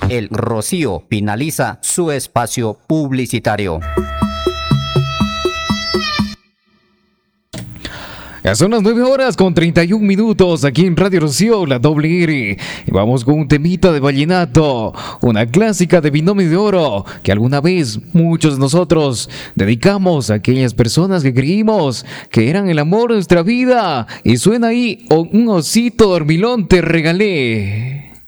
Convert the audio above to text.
El Rocío finaliza su espacio publicitario. Ya son las 9:31 aquí en Radio Rocío, la doble R. Y vamos con un temita de vallenato, una clásica de Binomio de Oro, que alguna vez muchos de nosotros dedicamos a aquellas personas que creímos que eran el amor de nuestra vida. Y suena ahí, un osito dormilón te regalé.